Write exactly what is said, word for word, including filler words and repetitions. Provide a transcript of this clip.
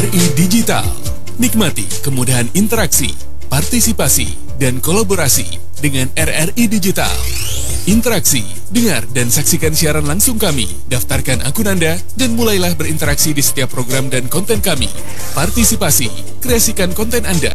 R I Digital. Nikmati kemudahan interaksi, partisipasi, dan kolaborasi dengan R R I Digital. Interaksi, dengar dan saksikan siaran langsung kami. Daftarkan akun Anda dan mulailah berinteraksi di setiap program dan konten kami. Partisipasi, kreasikan konten Anda